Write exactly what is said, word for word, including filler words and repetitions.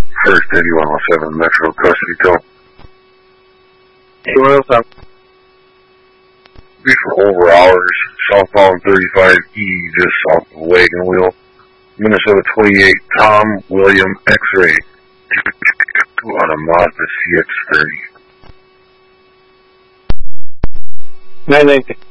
First eighty-one oh seven Metro Custody Tow. eighty-one oh seven. Be for over hours, southbound thirty-five E, just south of Wagon Wheel. Minnesota twenty-eight, Tom William X-Ray. On a Mazda C X thirty. nine nineteen.